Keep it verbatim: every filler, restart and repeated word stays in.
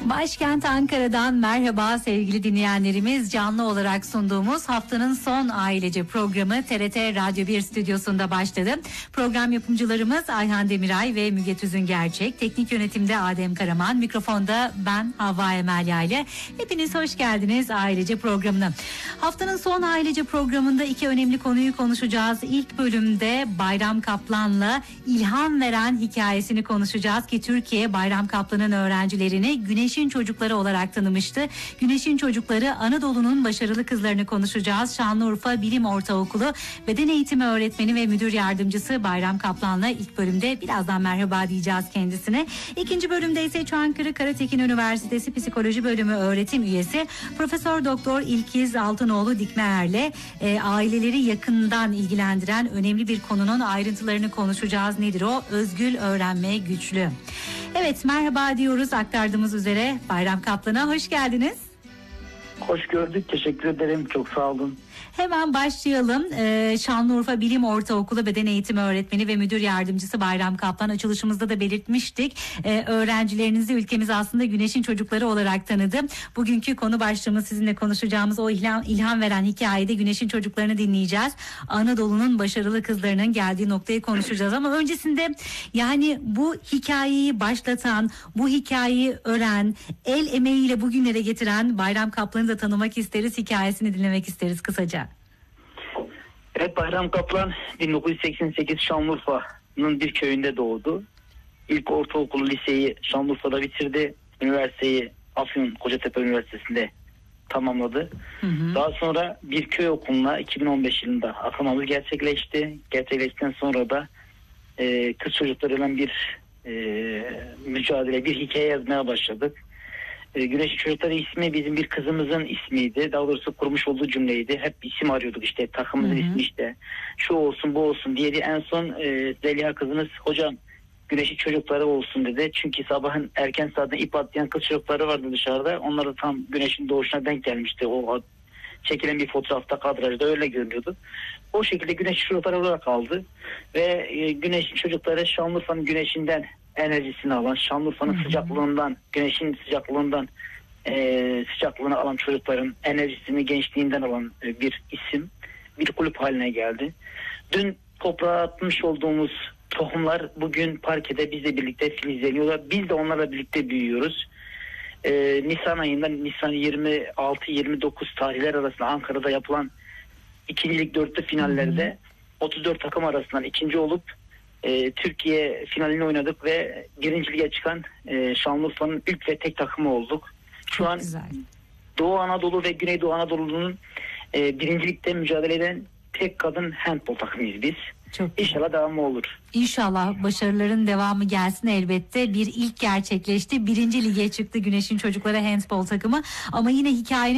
Başkent Ankara'dan merhaba sevgili dinleyenlerimiz. Canlı olarak sunduğumuz haftanın son ailece programı T R T Radyo bir stüdyosunda başladı. Program yapımcılarımız Ayhan Demiray ve Müge Tüzün Gerçek. Teknik yönetimde Adem Karaman. Mikrofonda ben Havva Emelya ile. Hepiniz hoş geldiniz ailece programına. Haftanın son ailece programında iki önemli konuyu konuşacağız. İlk bölümde Bayram Kaplan'la ilham veren hikayesini konuşacağız ki Türkiye Bayram Kaplan'ın öğrencilerini Güneşin Çocukları olarak tanımıştı. Güneşin Çocukları Anadolu'nun başarılı kızlarını konuşacağız. Şanlıurfa Bilim Ortaokulu Beden Eğitimi Öğretmeni ve Müdür Yardımcısı Bayram Kaplan'la ilk bölümde birazdan merhaba diyeceğiz kendisine. İkinci bölümde ise Çankırı Karatekin Üniversitesi Psikoloji Bölümü öğretim üyesi Profesör Doktor İlkiz Altınoğlu Dikmeer'le e, aileleri yakından ilgilendiren önemli bir konunun ayrıntılarını konuşacağız. Nedir o? Özgül öğrenme güçlü. Evet, merhaba diyoruz aktardığımız üzere. Bayram Kaplan'a hoş geldiniz. Hoş gördük. Teşekkür ederim. Çok sağ olun. Hemen başlayalım. Ee, Şanlıurfa Bilim Ortaokulu Beden Eğitimi Öğretmeni ve Müdür Yardımcısı Bayram Kaplan, açılışımızda da belirtmiştik. Ee, öğrencilerinizi ülkemiz aslında Güneşin Çocukları olarak tanıdı. Bugünkü konu başlığımız, sizinle konuşacağımız o ilham, ilham veren hikayede Güneşin Çocuklarını dinleyeceğiz. Anadolu'nun başarılı kızlarının geldiği noktayı konuşacağız. Ama öncesinde yani bu hikayeyi başlatan, bu hikayeyi ören, el emeğiyle bugünlere getiren Bayram Kaplan'ı da tanımak isteriz. Hikayesini dinlemek isteriz kısaca. Evet, Bayram Kaplan bin dokuz yüz seksen sekiz Şanlıurfa'nın bir köyünde doğdu. İlk ortaokulu, liseyi Şanlıurfa'da bitirdi. Üniversiteyi Afyon Kocatepe Üniversitesi'nde tamamladı. Hı hı. Daha sonra bir köy okuluna iki bin on beş yılında atamamız gerçekleşti. Gerçekleştikten sonra da e, kız çocuklarıyla bir e, mücadele, bir hikaye yazmaya başladık. Güneşin Çocukları ismi bizim bir kızımızın ismiydi. Daha doğrusu kurmuş olduğu cümleydi. Hep isim arıyorduk, işte takımımızın ismi, işte şu olsun bu olsun diye. En son e, Zeliha kızımız hocam Güneşin Çocukları olsun dedi. Çünkü sabahın erken saatinde ip atlayan kız çocukları vardı dışarıda. Onlar da tam güneşin doğuşuna denk gelmişti. O çekilen bir fotoğrafta, kadrajda öyle görünüyordu. O şekilde Güneşin Çocukları olarak kaldı. Ve e, Güneşin Çocukları Şanlıurfa'nın güneşinden enerjisini alan, Şanlıurfa'nın Hı-hı. sıcaklığından, güneşin sıcaklığından e, sıcaklığını alan çocukların enerjisini gençliğinden alan e, bir isim, bir kulüp haline geldi. Dün toprağa atmış olduğumuz tohumlar bugün parkede bizle birlikte filizleniyorlar. Biz de onlarla birlikte büyüyoruz. E, Nisan ayında, Nisan yirmi altı yirmi dokuz tarihler arasında Ankara'da yapılan ikincilik dörtlü finallerde Hı-hı. otuz dört takım arasından ikinci olup E, Türkiye finalini oynadık ve birinci lige çıkan e, Şanlıurfa'nın ilk ve tek takımı olduk. Şu Çok an güzel. Doğu Anadolu ve Güneydoğu Anadolu'nun e, birincilikte mücadele eden tek kadın handbol takımıyız biz. Çok İnşallah güzel. Devamı olur. İnşallah başarıların devamı gelsin elbette. Bir ilk gerçekleşti. Birinci lige çıktı Güneşin Çocukları handbol takımı. Ama yine hikayenin